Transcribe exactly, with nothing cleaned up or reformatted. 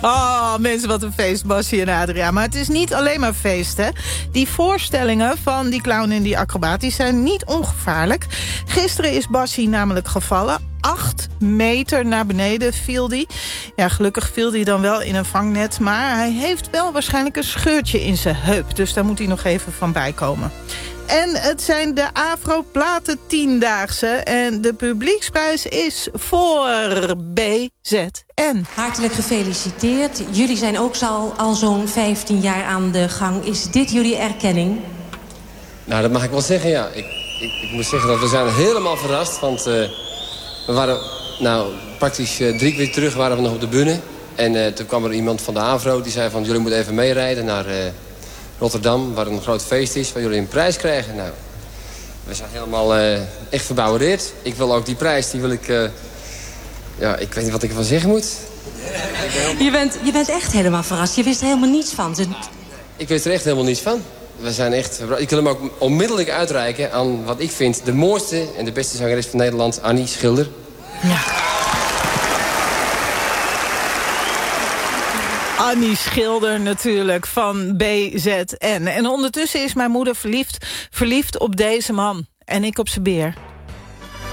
Oh, mensen, wat een feest, Bassie en Adria. Maar het is niet alleen maar feest, hè. Die voorstellingen van die clown en die acrobaat die zijn niet ongevaarlijk. Gisteren is Bassie namelijk gevallen. Acht meter naar beneden viel hij. Ja, gelukkig viel hij dan wel in een vangnet. Maar hij heeft wel waarschijnlijk een scheurtje in zijn heup. Dus daar moet hij nog even van bijkomen. En het zijn de Afro-Platen tiendaagse. En de publieksprijs is voor B Z N. Hartelijk gefeliciteerd. Jullie zijn ook al, al zo'n vijftien jaar aan de gang. Is dit jullie erkenning? Nou, dat mag ik wel zeggen, ja. Ik, ik, ik moet zeggen dat we zijn helemaal verrast. Want uh, we waren, nou, praktisch uh, drie keer terug waren we nog op de bühne. En uh, toen kwam er iemand van de Avro die zei van... jullie moeten even meerijden naar... Uh, Rotterdam, waar een groot feest is, waar jullie een prijs krijgen. Nou, we zijn helemaal uh, echt verbouwereerd. Ik wil ook die prijs, die wil ik... Uh, ja, ik weet niet wat ik ervan zeggen moet. Je bent, je bent echt helemaal verrast. Je wist er helemaal niets van. Dus... Ik wist er echt helemaal niets van. We zijn echt... Ik wil hem ook onmiddellijk uitreiken aan wat ik vind... de mooiste en de beste zangeres van Nederland, Annie Schilder. Ja. Annie Schilder natuurlijk, van B Z N. En ondertussen is mijn moeder verliefd, verliefd op deze man. En ik op zijn beer.